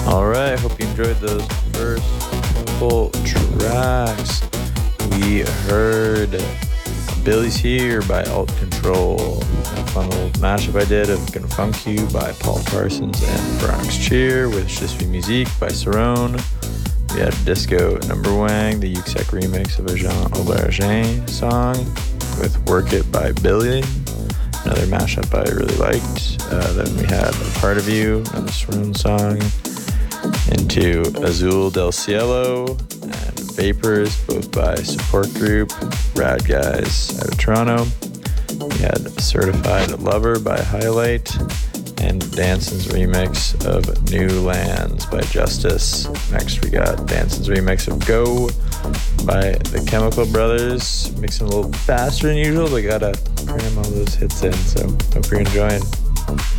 All right, hope you enjoyed those first couple tracks. We heard Billy's Here by Alt Control, a fun little mashup I did of Gonna Funk You by Paul Parsons and Bronx Cheer with Je suis musique by Cerrone. We had Disco Number Wang, the Yuxek remix of a Jean Aubergine song with Work It by Billy, another mashup I really liked. Then we had A Part of You, another Cerrone song, into Azul del Cielo and Vapors, both by Support Group, rad guys out of Toronto. We had Certified Lover by Highlight and Danson's remix of New Lands by Justice. Next we got Danson's remix of Go by the Chemical Brothers, mixing a little faster than usual, but gotta cram all those hits in, so hope you're enjoying.